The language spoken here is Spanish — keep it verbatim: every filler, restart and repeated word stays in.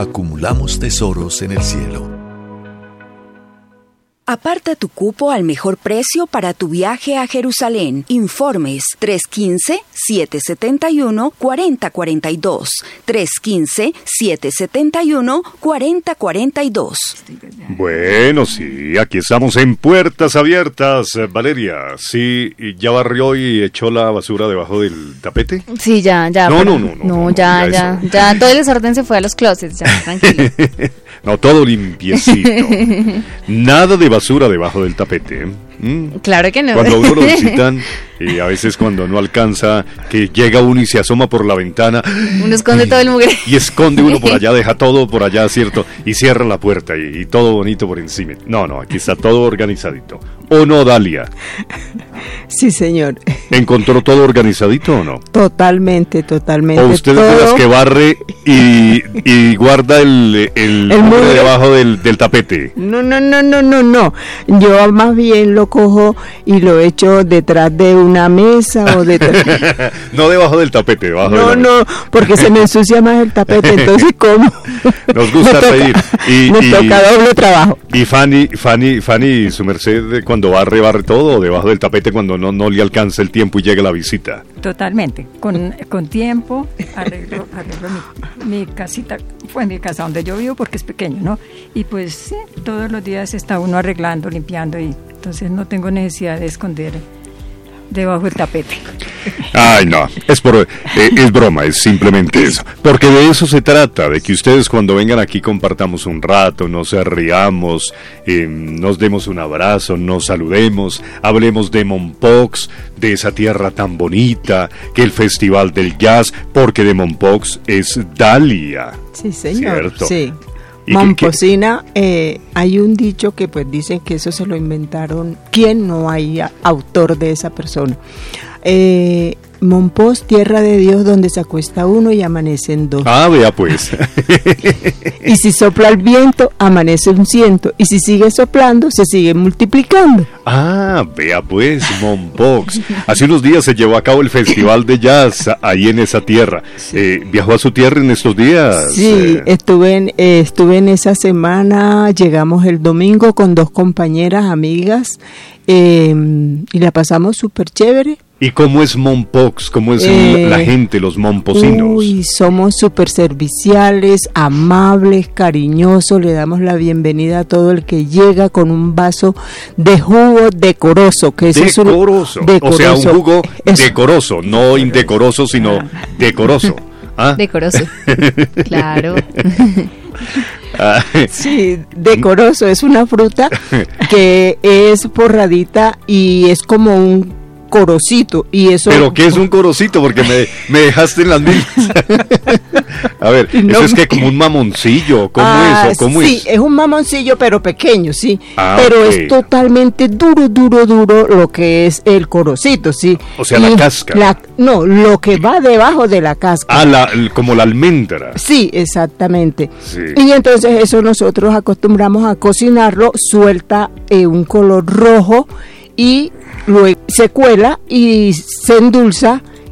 acumulamos tesoros en el cielo. Aparta tu cupo al mejor precio para tu viaje a Jerusalén. Informes tres uno cinco, siete siete uno, cuatro cero cuatro dos. tres uno cinco, siete siete uno, cuatro cero cuatro dos. Bueno, sí, aquí estamos en Puertas Abiertas. Valeria, ¿sí ya barrió y echó la basura debajo del tapete? Sí, ya, ya. No, pero, no, no, no. No, no ya, ya. ya, ya, todo el desorden se fue a los closets, ya, tranquilo. No, todo limpiecito. Nada de basura debajo del tapete. ¿Mm? Claro que no. Cuando a uno lo visitan, y a veces cuando no alcanza, que llega uno y se asoma por la ventana. Uno esconde y, todo el mugre. Y esconde uno por allá, deja todo por allá, ¿cierto? Y cierra la puerta y, y todo bonito por encima. No, no, aquí está todo organizadito. ¿O no, Dalia? Sí, señor. ¿Encontró todo organizadito o no? Totalmente, totalmente. ¿O usted es de las que barre y, y guarda el, el, ¿El mugre debajo del, del tapete? No, no, no, no, no, no. Yo más bien lo cojo y lo echo detrás de una mesa o detrás. No debajo del tapete, debajo No, de la no, porque se me ensucia más el tapete, entonces ¿cómo? Nos gusta reír. Y, Nos y, toca doble trabajo. Y Fanny, Fanny, Fanny, su merced, cuando barre, barre todo, o debajo del tapete cuando no, no le alcanza el tiempo y llega la visita. Totalmente, con, con tiempo, arreglo, arreglo mi, mi casita, fue mi casa donde yo vivo porque es pequeño, ¿no? Y pues sí, todos los días está uno arreglando, limpiando y entonces no tengo necesidad de esconder debajo del tapete. Ay, no, es por eh, es broma, es simplemente eso. Porque de eso se trata, de que ustedes cuando vengan aquí compartamos un rato, nos riamos, eh, nos demos un abrazo, nos saludemos, hablemos de Mompox, de esa tierra tan bonita, que el Festival del Jazz, porque de Mompox es Dalia. Sí, señor. ¿Cierto? Sí. ¿Y Momposina, eh, hay un dicho que pues dicen que eso se lo inventaron, ¿quién no hay a, autor de esa persona? Eh, Mompox, tierra de Dios donde se acuesta uno y amanecen dos. Ah, vea pues. Y si sopla el viento, amanece un ciento. Y si sigue soplando, se sigue multiplicando. Ah, vea pues, Mompox. Hace unos días se llevó a cabo el Festival de Jazz ahí en esa tierra. Sí. Eh, ¿Viajó a su tierra en estos días? Sí, eh. estuve, en, eh, estuve en esa semana, llegamos el domingo con dos compañeras, amigas, eh, y la pasamos súper chévere. ¿Y cómo es Mompox? ¿Cómo es eh, la gente, los momposinos? Uy, somos súper serviciales, amables, cariñosos, le damos la bienvenida a todo el que llega con un vaso de jugo decoroso. Que eso decoroso. Es un, decoroso. O sea, un jugo es, decoroso, no indecoroso, sino decoroso. ¿Ah? Decoroso, claro. Sí, decoroso, es una fruta que es porradita y es como un corocito y eso. ¿Pero qué es un corocito? Porque me, me dejaste en las mismas. A ver, no, eso es que como un mamoncillo, ¿cómo ah, es? ¿O cómo sí, es? es un mamoncillo pero pequeño, sí, ah, pero okay. Es totalmente duro, duro, duro lo que es el corocito, sí. O sea, y la cáscara. La, no, lo que va debajo de la cáscara. Ah, la, como la almendra. Sí, exactamente. Sí. Y entonces eso nosotros acostumbramos a cocinarlo, suelta eh, un color rojo y luego se cuela y se endulza